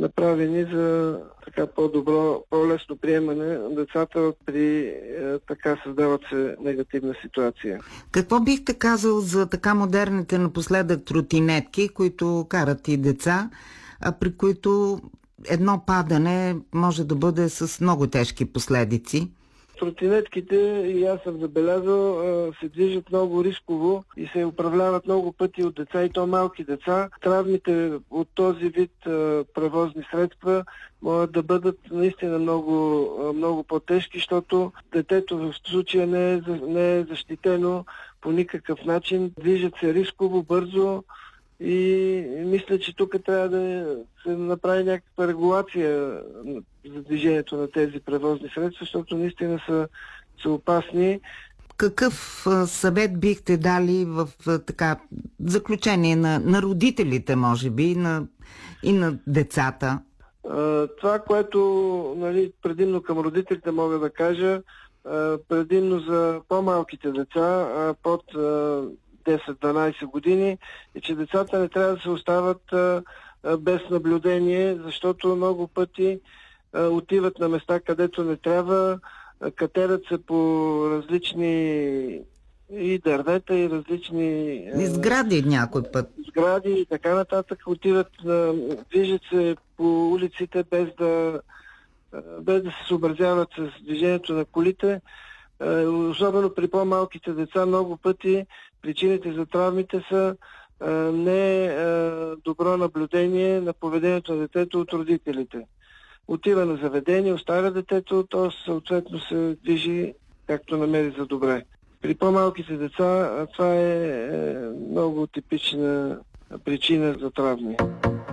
направени за така по-добро, по-лесно приемане на децата при така създават се негативна ситуация. Какво бихте казал за така модерните напоследък тротинетки, които карат и деца, а при които едно падане може да бъде с много тежки последици? Тротинетките, и аз съм забелязал, се движат много рисково и се управляват много пъти от деца, и то малки деца. Травмите от този вид превозни средства могат да бъдат наистина много по-тежки, защото детето в случая не е защитено по никакъв начин. Движат се рисково, бързо, и мисля, че тук трябва да се направи някаква регулация за движението на тези превозни средства, защото наистина са опасни. Какъв съвет бихте дали в така заключение на родителите, може би, и на децата? Това, което предимно към родителите мога да кажа, предимно за по-малките деца, под 10-12 години, и че децата не трябва да се остават без наблюдение, защото много пъти отиват на места, където не трябва, катерят се по различни и дървета, и различни сгради някой път. Сгради и така нататък, движат се по улиците без да се съобразяват с движението на колите. Особено при по-малките деца много пъти причините за травмите са не добро наблюдение на поведението на детето от родителите. Отива на заведение, оставя детето, то съответно се движи както намери за добре. При по-малките деца това е много типична причина за травми.